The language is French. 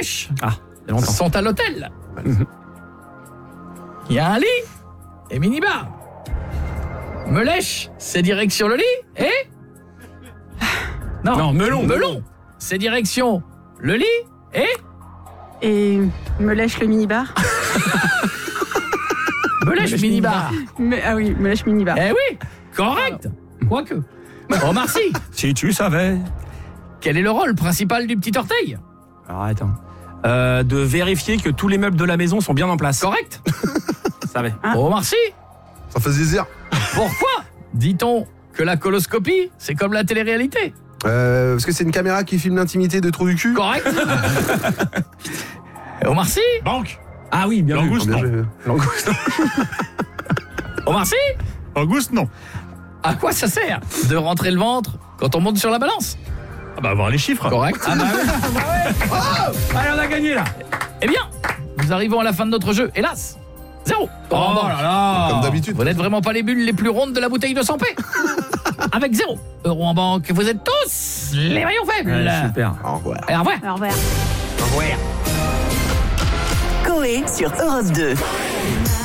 Melèche il y a longtemps. sont à l'hôtel. Il y a un lit et minibar. Melèche, c'est direction le lit et... Non, melon. Melon, c'est direction le lit et... Et me lèche le minibar. Melèche minibar. Ah oui, me lèche minibar. Eh oui, correct. Quoique. Omar Sy, Si tu savais. quel est le rôle principal du petit orteil? Alors, attends. De vérifier que tous les meubles de la maison sont bien en place. Correct. Je savais. Omar Sy, Ça fait zizir. pourquoi dit-on que la coloscopie, c'est comme la télé-réalité? Parce que c'est une caméra qui filme l'intimité de trou du cul. Correct. Omar Sy, Banque. Ah oui, bien Langouste, vu. Bien non. joué. Langouste. Omar Sy, Auguste, non. à quoi ça sert de rentrer le ventre quand on monte sur la balance? Ah bah, avoir les chiffres. Correct. Ah bah oui. Allez, on a gagné là. Eh bien, nous arrivons à la fin de notre jeu, hélas. 0. Oh là là. Comme d'habitude. Vous n'êtes vraiment pas les bulles les plus rondes de la bouteille de 100 p. Avec 0 € en banque, vous êtes tous les maillons faibles. Ouais, super. Au revoir. Et au revoir. Au revoir. Au revoir. Coé sur Europe 2.